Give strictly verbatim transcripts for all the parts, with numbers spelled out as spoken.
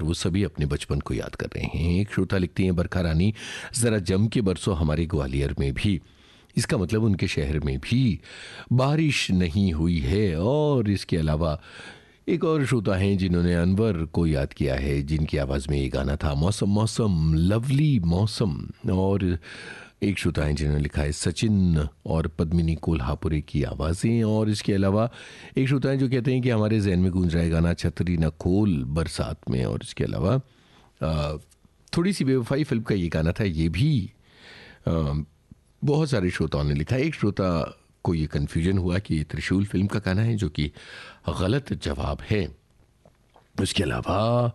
वो सभी अपने बचपन को याद कर रहे हैं। एक श्रोता लिखती हैं, बरखा रानी ज़रा जम के बरसो हमारे ग्वालियर में भी। इसका मतलब उनके शहर में भी बारिश नहीं हुई है। और इसके अलावा एक और श्रोता हैं जिन्होंने अनवर को याद किया है, जिनकी आवाज़ में ये गाना था, मौसम मौसम लवली मौसम। और एक श्रोता हैं जिन्होंने लिखा है सचिन और पद्मिनी कोल्हापुरे की आवाज़ें। और इसके अलावा एक श्रोता हैं जो कहते हैं कि हमारे जहन में गूंज रहा है गाना छतरी न खोल बरसात में। और इसके अलावा आ, थोड़ी सी बेवफाई फिल्म का ये गाना था, ये भी आ, बहुत सारे श्रोताओं ने लिखा है। एक श्रोता को ये कन्फ्यूजन हुआ कि ये त्रिशूल फिल्म का गाना है, जो कि गलत जवाब है। उसके अलावा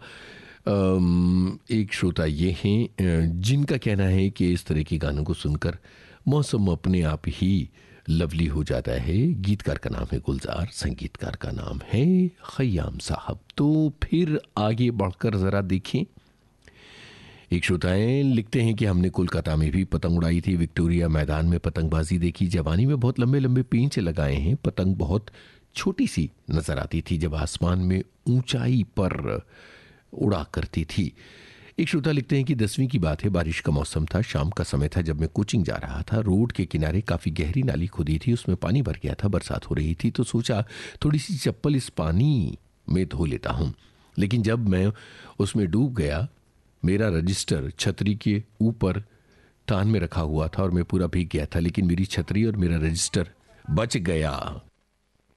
एक श्रोता ये हैं जिनका कहना है कि इस तरह के गानों को सुनकर मौसम अपने आप ही लवली हो जाता है। गीतकार का नाम है गुलजार, संगीतकार का नाम है खयाम साहब। तो फिर आगे बढ़कर ज़रा देखें। एक श्रोताएं लिखते हैं कि हमने कोलकाता में भी पतंग उड़ाई थी, विक्टोरिया मैदान में पतंगबाजी देखी, जवानी में बहुत लंबे लंबे पेंच लगाए हैं। पतंग बहुत छोटी सी नजर आती थी जब आसमान में ऊंचाई पर उड़ा करती थी। एक श्रोता लिखते हैं कि दसवीं की बात है, बारिश का मौसम था, शाम का समय था, जब मैं कोचिंग जा रहा था। रोड के किनारे काफ़ी गहरी नाली खुदी थी, उसमें पानी भर गया था, बरसात हो रही थी, तो सोचा थोड़ी सी चप्पल इस पानी में धो लेता हूँ। लेकिन जब मैं उसमें डूब गया, मेरा रजिस्टर छतरी के ऊपर तान में रखा हुआ था और मैं पूरा भीग गया था, लेकिन मेरी छतरी और मेरा रजिस्टर बच गया।